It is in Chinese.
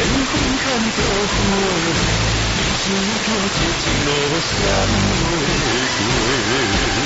天空看着我，只叫这一路闪回过。